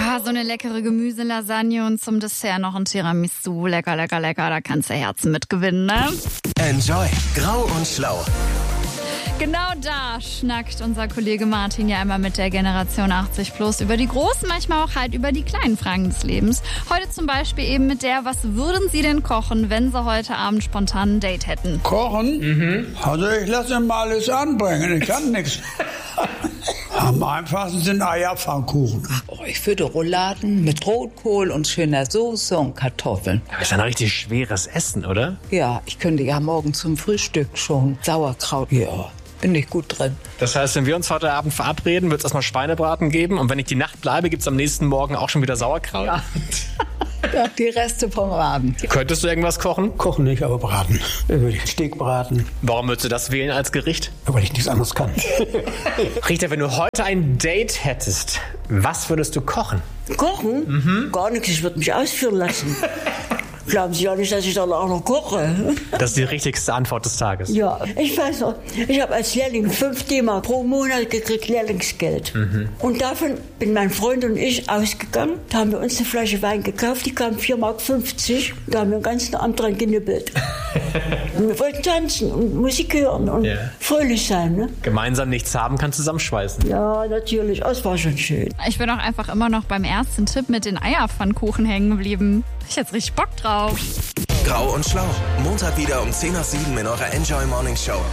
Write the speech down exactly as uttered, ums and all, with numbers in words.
Ah, so eine leckere Gemüselasagne und zum Dessert noch ein Tiramisu. Lecker, lecker, lecker. Da kannst du Herzen mitgewinnen, ne? Enjoy Grau und Schlau. Genau da schnackt unser Kollege Martin ja immer mit der Generation achtzig plus über die großen, manchmal auch halt über die kleinen Fragen des Lebens. Heute zum Beispiel eben mit der, was würden Sie denn kochen, wenn Sie heute Abend spontan ein Date hätten? Kochen? Mhm. Also ich lasse mal alles anbringen, ich kann nichts. Am einfachsten sind Eierpfannkuchen. Oh, ich würde Rouladen mit Rotkohl und schöner Soße und Kartoffeln. Das ist ein richtig schweres Essen, oder? Ja, ich könnte ja morgen zum Frühstück schon Sauerkraut. Ja, bin ich gut drin. Das heißt, wenn wir uns heute Abend verabreden, wird es erstmal Schweinebraten geben. Und wenn ich die Nacht bleibe, gibt es am nächsten Morgen auch schon wieder Sauerkraut? Ja. Ja, die Reste vom Abend. Könntest du irgendwas kochen? Kochen nicht, aber braten. Dann würde ich Steak braten, Warum würdest du das wählen als Gericht? weil ich nichts anderes kann. Richter, wenn du heute ein Date hättest, was würdest du kochen? Kochen? Mhm. Gar nichts, ich würde mich ausführen lassen. Glauben Sie ja nicht, dass ich dann auch noch koche? Das ist die richtigste Antwort des Tages. Ja, ich weiß noch, ich habe als Lehrling fünf D-Mark pro Monat gekriegt, Lehrlingsgeld. Mhm. Und davon bin mein Freund und ich ausgegangen. Da haben wir uns eine Flasche Wein gekauft, die kam vier Mark fünfzig. Da haben wir den ganzen Abend dran genibbelt. Und wir wollten tanzen und Musik hören und Ja. fröhlich sein. Ne? Gemeinsam nichts haben kann zusammenschweißen. Ja, natürlich, das war schon schön. Ich bin auch einfach immer noch beim ersten Tipp mit den Eierpfannkuchen hängen geblieben. Ich hätte richtig Bock drauf. Grau und Schlau. Montag wieder um zehn nach sieben in eurer Enjoy Morning Show.